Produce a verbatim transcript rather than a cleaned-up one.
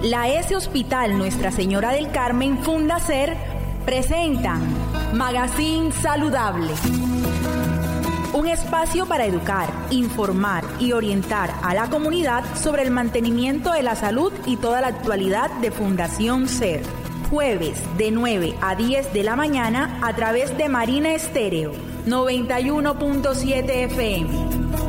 La S Hospital Nuestra Señora del Carmen Fundacer presentan Magazine Saludable. Un espacio para educar, informar y orientar a la comunidad sobre el mantenimiento de la salud y toda la actualidad de Fundación SER. Jueves de nueve a diez de la mañana a través de Marina Estéreo noventa y uno punto siete F M.